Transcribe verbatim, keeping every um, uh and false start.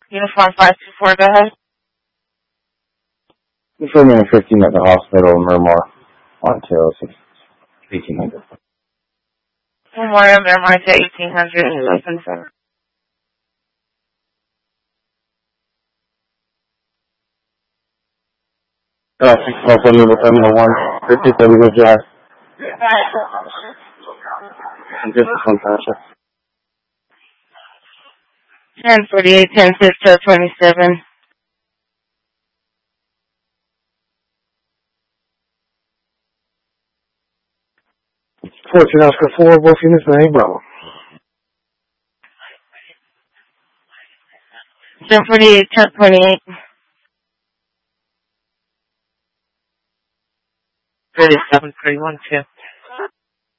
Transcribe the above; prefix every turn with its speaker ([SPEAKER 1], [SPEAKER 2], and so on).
[SPEAKER 1] Uniform five two four, go ahead.
[SPEAKER 2] Confirming fifteen at the hospital, Miramar, Ontario, eighteen hundred.
[SPEAKER 1] Memorial, Miramar to eighteen hundred and eleven seven.
[SPEAKER 2] Uh, six twelve Terminal Terminal one, fifty Terminal Drive. And this is one Tasha.
[SPEAKER 1] ten forty-eight, ten six, twenty-seven.
[SPEAKER 2] fourteen Oscar four, both units, nine Bravo.
[SPEAKER 1] ten forty-eight, ten twenty-eight. thirty-seven, three one two.